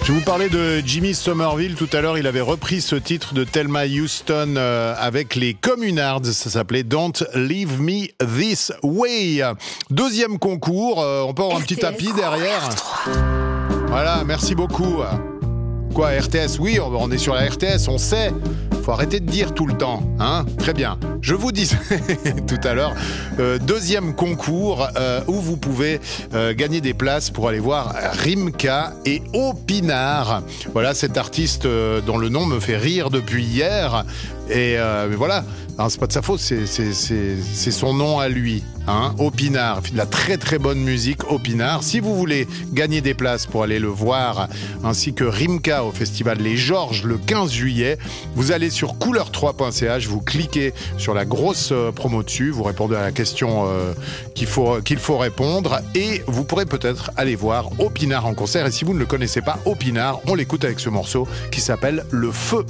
Je vous parlais de Jimmy Somerville tout à l'heure. Il avait repris ce titre de Thelma Houston avec les Communards. Ça s'appelait Don't Leave Me This Way. Deuxième concours. On peut avoir un petit tapis derrière. Voilà, merci beaucoup. Quoi, RTS? Oui, on est sur la RTS, on sait. Faut arrêter de dire tout le temps, hein? Très bien. Je vous disais tout à l'heure, deuxième concours où vous pouvez gagner des places pour aller voir Rimka et Opinard. Voilà, cet artiste dont le nom me fait rire depuis hier. Et voilà, alors, c'est pas de sa faute, c'est son nom à lui, hein, Opinard. Il fait de la très très bonne musique, Opinard. Si vous voulez gagner des places pour aller le voir, ainsi que Rimka au festival Les Georges le 15 juillet, vous allez sur couleur3.ch, vous cliquez sur la grosse promo dessus, vous répondez à la question qu'il faut répondre et vous pourrez peut-être aller voir Opinard en concert. Et si vous ne le connaissez pas, Opinard, on l'écoute avec ce morceau qui s'appelle Le Feu.